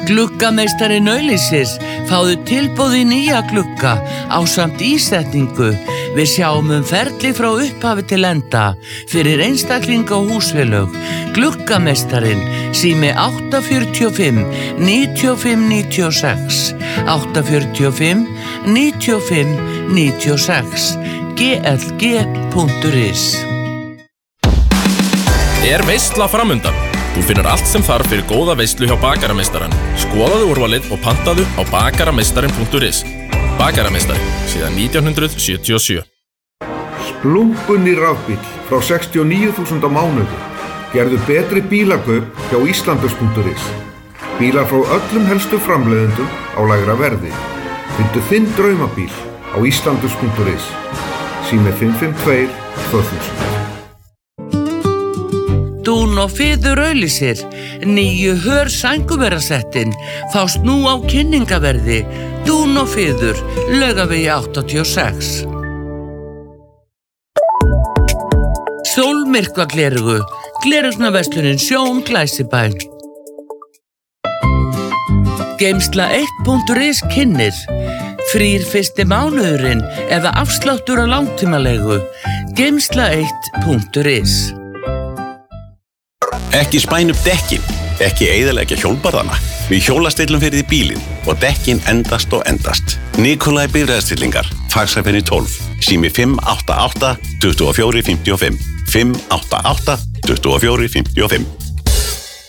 Gluggameistari Nauðlýsis fáðu tilboð í nýja glugga ásamt ísetningu. Við sjáum ferli frá upphafi til enda fyrir einstaklinga og húsfélög. Gluggameistarinn, sími 845 95 96, 845 95 96, glg.is. Veisla framundan? Þú finnur allt sem þarf fyrir góða veislu hjá Bakarameistarann. Skoðaðu úrvalið og pantaðu á bakarameistarin.is. Bakarameistari, síðan 1977. Splunkunni rafbíll frá 69.000 á mánuði. Gerðu betri bílakaup hjá Íslandus.is. Bílar frá öllum helstu framleiðendum á lægra verði. Fyndu þinn draumabíl á Íslandus.is. Sími 552 2000. Dún og Fiður auglýsir. Nýju hör sængurverasettin fást nú á kynningaverði. Dún og Fiður, Laugavegi 86. Sólmyrkvaglerugu, glerugnaverslunin Sjón Glæsibæ. Geymsla1.is kynnir. Frýr fyrsti mánuðurinn eða afsláttur á langtímalegu. Geymsla1.is. Ekki spæna upp dekkin, ekki eyðileggja hjólbarðana. Við hjólastillum fyrir því bílinn og dekkin endast og endast. Nikolai bifreiðastillingar, Faxaferri 12, sími 588 24 55, 588 24 55.